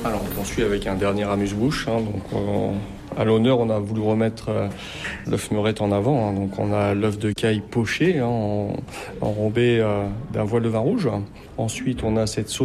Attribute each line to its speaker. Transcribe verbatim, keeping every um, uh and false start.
Speaker 1: Alors on poursuit avec un dernier amuse-bouche. Hein, donc on, à l'honneur, on a voulu remettre euh, l'œuf meurette en avant. Hein, donc on a l'œuf de caille poché, hein, en, enrobé euh, d'un voile de vin rouge. Ensuite, on a cette sauce